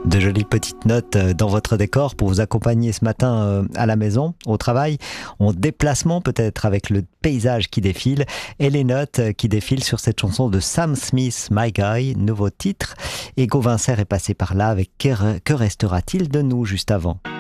De jolies petites notes dans votre décor pour vous accompagner ce matin à la maison, au travail, en déplacement peut-être avec le paysage qui défile et les notes qui défilent sur cette chanson de Sam Smith, My Guy, nouveau titre. Et Gauvin est passé par là avec Que restera-t-il de nous juste avant.